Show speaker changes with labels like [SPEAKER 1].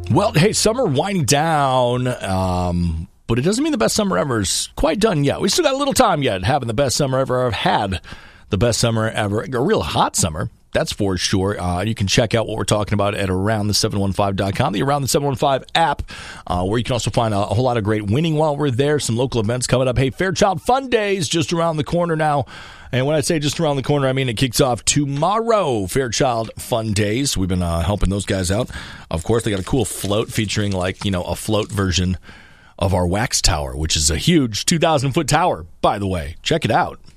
[SPEAKER 1] Well, hey, summer winding down, but it doesn't mean the best summer ever is quite done yet. We still got a little time yet having the best summer ever. I've had the best summer ever, a real hot summer. That's for sure. You can check out what we're talking about at AroundThe715.com, the Around the 715 app, where you can also find a whole lot of great winning while we're there. Some local events coming up. Hey, Fairchild Fun Days just around the corner now. And when I say just around the corner, I mean it kicks off tomorrow, Fairchild Fun Days. We've been helping those guys out. Of course, they got a cool float featuring a float version of our Wax Tower, which is a huge 2,000-foot tower, by the way. Check it out.